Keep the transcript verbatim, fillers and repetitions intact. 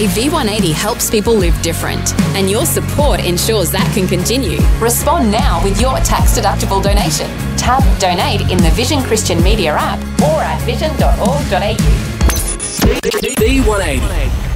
say V one eighty helps people live different, and your support ensures that can continue. Respond now with your tax-deductible donation. Tab Donate in the Vision Christian Media app or at vision dot org dot a u. V one eighty.